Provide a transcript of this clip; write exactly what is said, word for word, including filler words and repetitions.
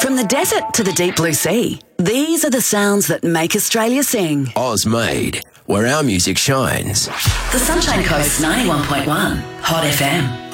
From the desert to the deep blue sea, these are the sounds that make Australia sing. Oz made, where our music shines. The Sunshine Coast ninety-one point one, Hot F M.